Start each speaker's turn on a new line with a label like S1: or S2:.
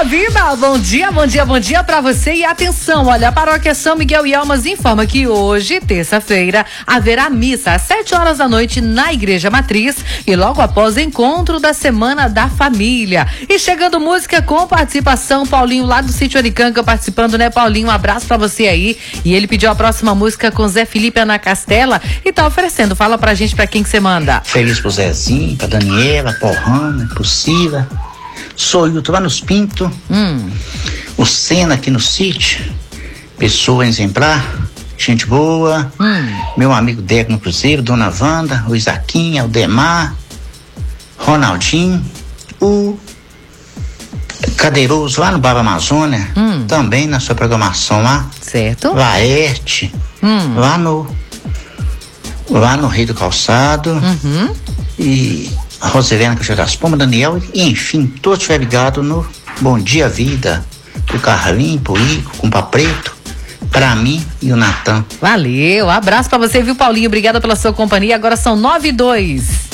S1: da vida. Bom dia, bom dia, bom dia pra você. E atenção, olha, a paróquia São Miguel e Almas informa que hoje, terça-feira, haverá missa às 7 horas da noite na Igreja Matriz e logo após o encontro da Semana da Família. E chegando música com participação, Paulinho lá do Sítio Aricanca participando, né, Paulinho? Um abraço pra você aí. E ele pediu a próxima música com Zé Felipe Ana Castela e tá oferecendo. Fala pra gente pra quem que você manda.
S2: Feliz pro Zezinho, pra Daniela, Porrana, pro Cila. Sou eu, tô lá nos Pintos. O Senna aqui no sítio. Pessoa exemplar, gente boa. Meu amigo Deco no Cruzeiro, Dona Wanda, o Isaquinha, o Demar, Ronaldinho, o Cadeiroso lá no Baba Amazônia, também na sua programação lá.
S1: Certo.
S2: Laerte, lá no Rei do Calçado. E a Roselena que eu das Pombas, Daniel, e enfim, todos estiverem ligados no Bom Dia Vida, pro Carlinho, pro Ico, com o Papreto, pra mim e o Natan.
S1: Valeu, abraço pra você, viu, Paulinho? Obrigada pela sua companhia. Agora são 9:02.